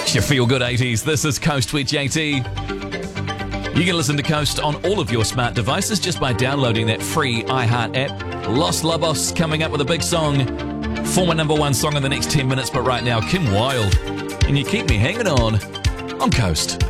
Your feel-good 80s. This is Coast with JT. You can listen to Coast on all of your smart devices just by downloading that free iHeart app. Los Lobos coming up with a big song. Former number one song in the next 10 minutes, but right now, Kim Wilde. And you keep me hanging on Coast.